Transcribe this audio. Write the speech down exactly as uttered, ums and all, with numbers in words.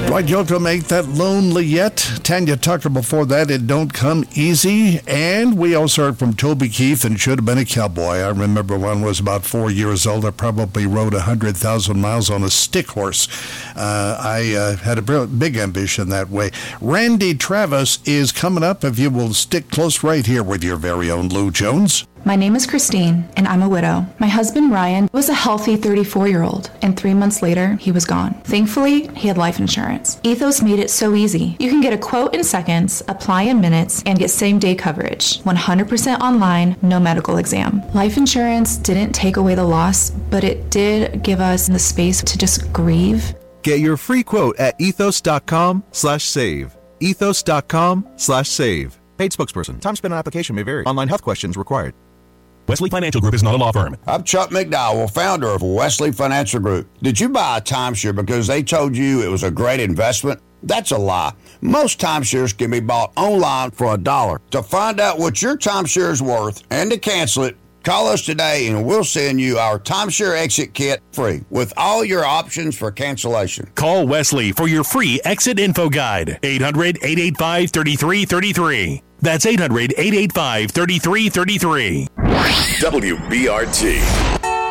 Dwight Yoakam ain't that lonely yet. Tanya Tucker before that, It Don't Come Easy. And we also heard from Toby Keith and Should Have Been a Cowboy. I remember when I was about four years old. I probably rode one hundred thousand miles on a stick horse. Uh, I uh, had a big ambition that way. Randy Travis is coming up if you will stick close right here with your very own Lou Jones. My name is Christine, and I'm a widow. My husband, Ryan, was a healthy thirty-four-year-old, and three months later, he was gone. Thankfully, he had life insurance. Ethos made it so easy. You can get a quote in seconds, apply in minutes, and get same-day coverage. one hundred percent online, no medical exam. Life insurance didn't take away the loss, but it did give us the space to just grieve. Get your free quote at ethos.com slash save. Ethos.com slash save. Paid spokesperson. Time spent on application may vary. Online health questions required. Wesley Financial Group is not a law firm. I'm Chuck McDowell, founder of Wesley Financial Group. Did you buy a timeshare because they told you it was a great investment? That's a lie. Most timeshares can be bought online for a dollar. To find out what your timeshare is worth and to cancel it, call us today and we'll send you our timeshare exit kit free with all your options for cancellation. Call Wesley for your free exit info guide. eight hundred, eight eight five, three three three three. That's eight hundred, eight eight five, three three three three. W B R T.